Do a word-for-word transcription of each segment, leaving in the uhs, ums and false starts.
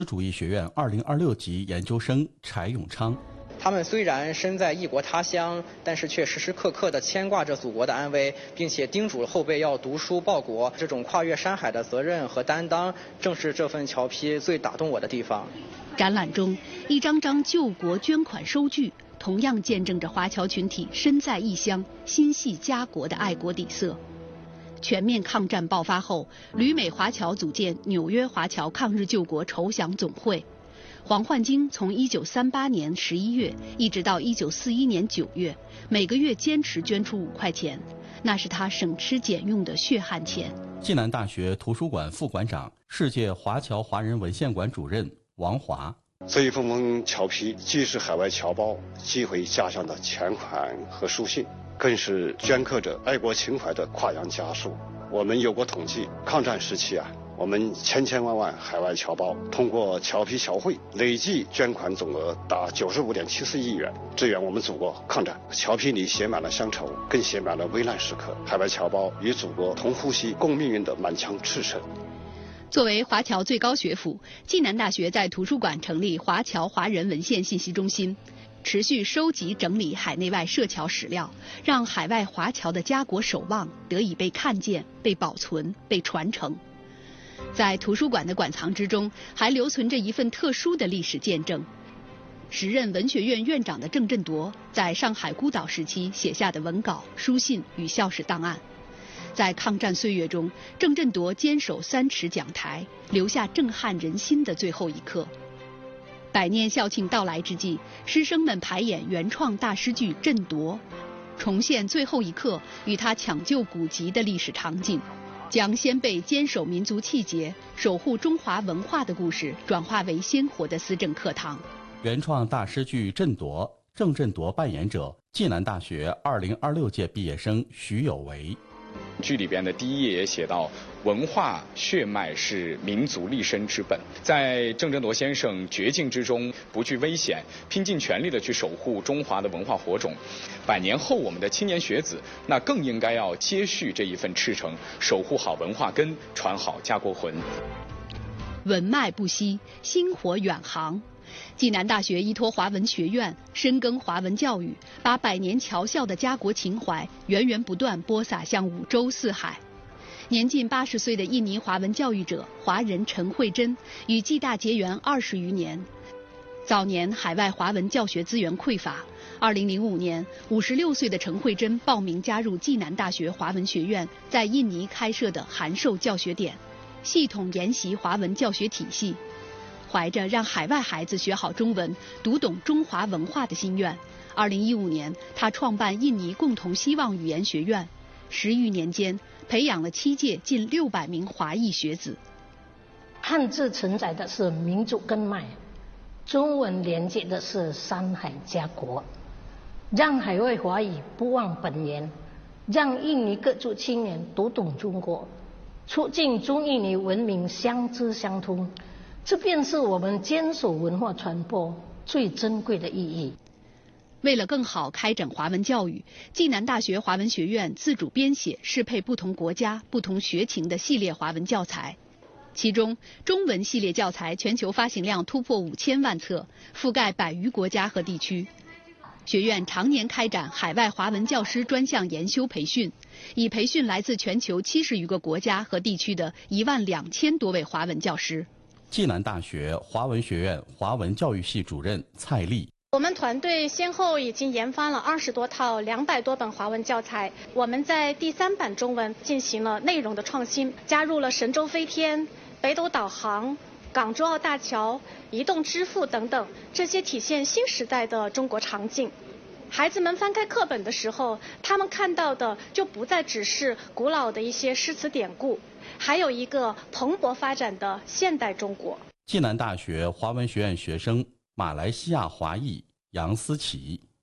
主义学院二零二六级研究生柴永昌。 他们虽然身在异国他乡，但是却时时刻刻地牵挂着祖国的安危，并且叮嘱后辈要读书报国。这种跨越山海的责任和担当，正是这份侨批最打动我的地方。 展览中，一张张救国捐款收据，同样见证着华侨群体身在异乡、心系家国的爱国底色。全面抗战爆发后，旅美华侨组建纽约华侨抗日救国筹饷总会。黄焕京从一九三八年十一月一直到一九四一年九月，每个月坚持捐出五块钱，那是他省吃俭用的血汗钱。 暨南大学图书馆副馆长、世界华侨华人文献馆主任王华。 这一封封侨批既是海外侨胞寄回家乡的钱款和书信，更是镌刻着爱国情怀的跨洋家书。我们有过统计，抗战时期啊，我们千千万万海外侨胞通过侨批侨会累计捐款总额达九十五点七四亿元，支援我们祖国抗战。侨批里写满了乡愁，更写满了危难时刻，海外侨胞与祖国同呼吸共命运的满腔赤诚。 作为华侨最高学府，暨南大学在图书馆成立华侨华人文献信息中心，持续收集整理海内外涉侨史料，让海外华侨的家国守望得以被看见、被保存、被传承。在图书馆的馆藏之中，还留存着一份特殊的历史见证。时任文学院院长的郑振铎在上海孤岛时期写下的文稿、书信与校史档案。在抗战岁月中，郑振铎坚守三尺讲台，留下震撼人心的最后一刻。百年校庆到来之际，师生们排演原创大诗剧《振铎》，重现最后一刻与他抢救古籍的历史场景，将先辈坚守民族气节、守护中华文化的故事转化为鲜活的思政课堂。 原创大诗剧《振铎》，郑振铎扮演者暨南大学二零二六届毕业生徐有为。 剧里边的第一页也写到，文化血脉是民族立身之本。在郑振铎先生绝境之中不惧危险，拼尽全力的去守护中华的文化火种。百年后，我们的青年学子那更应该要接续这一份赤诚，守护好文化根，传好家国魂。 文脉不息，薪火远航。暨南大学依托华文学院，深耕华文教育，把百年侨校的家国情怀源源不断播撒向五洲四海。年近八十岁的印尼华文教育者华人陈慧珍与暨大结缘二十余年。早年海外华文教学资源匮乏，二零零五年，五十六岁的陈慧珍报名加入暨南大学华文学院在印尼开设的函授教学点，系统研习华文教学体系。怀着让海外孩子学好中文、读懂中华文化的心愿，二零一五年，他创办印尼共同希望语言学院，十余年间培养了七届近六百名华裔学子。 汉字承载的是民族根脉，中文连接的是山海家国，让海外华裔不忘本源，让印尼各族青年读懂中国，促进中印尼文明相知相通。这便是我们坚守文化传播最珍贵的意义。 为了更好开展华文教育，暨南大学华文学院自主编写适配不同国家、不同学情的系列华文教材。其中，中文系列教材全球发行量突破五千万册，覆盖百余国家和地区。学院常年开展海外华文教师专项研修培训，已培训来自全球七十余个国家和地区的一万两千多位华文教师。 暨南大学华文学院华文教育系主任蔡丽。 我们团队先后已经研发了二十多套两百多本华文教材，我们在第三版中文进行了内容的创新，加入了神舟飞天、北斗导航、港珠澳大桥、移动支付等等这些体现新时代的中国场景。孩子们翻开课本的时候，他们看到的就不再只是古老的一些诗词典故，还有一个蓬勃发展的现代中国。 暨南大学华文学院学生马来西亚华裔杨思琪。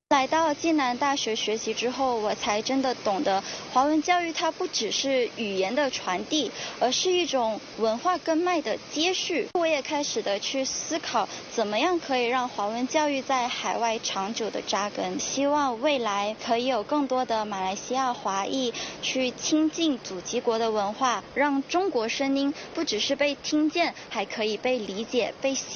来到暨南大学学习之后，我才真的懂得华文教育它不只是语言的传递，而是一种文化根脉的接续。我也开始的去思考，怎么样可以让华文教育在海外长久的扎根。希望未来可以有更多的马来西亚华裔去亲近祖籍国的文化，让中国声音不只是被听见，还可以被理解、被喜